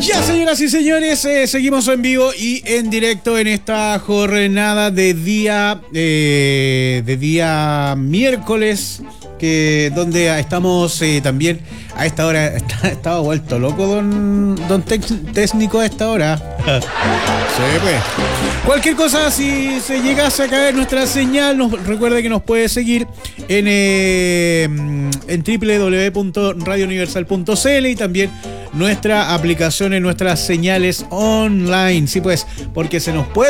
Ya, señoras y señores, seguimos en vivo y en directo en esta jornada de día miércoles, donde estamos también a esta hora. Estaba vuelto loco don técnico a esta hora. Sí, pues. Cualquier cosa, si se llegase a caer nuestra señal, recuerde que nos puede seguir en www.radiouniversal.cl y también nuestra aplicación en nuestras señales online. Sí, pues, porque se nos puede